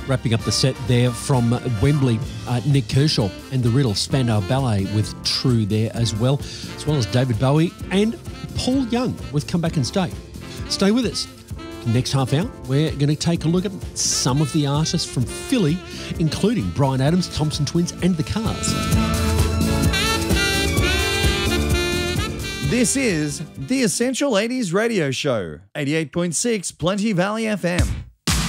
Wrapping up the set there from Wembley, Nick Kershaw and the Riddle Spandau Ballet with True there as well as David Bowie and Paul Young with Come Back and Stay. Stay with us. Next half hour, we're going to take a look at some of the artists from Philly, including Bryan Adams, Thompson Twins and the Cars. This is the Essential 80s Radio Show, 88.6 Plenty Valley FM.